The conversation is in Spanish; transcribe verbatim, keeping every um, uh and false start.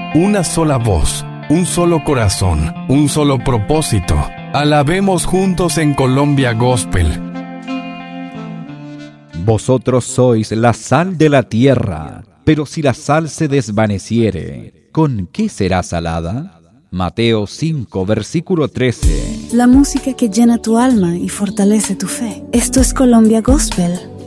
una sola voz, un solo corazón, un solo propósito. Alabemos juntos en Colombia Gospel. Vosotros sois la sal de la tierra, pero si la sal se desvaneciere, ¿con qué será salada? Mateo cinco, versículo trece. La música que llena tu alma y fortalece tu fe. Esto es Colombia Gospel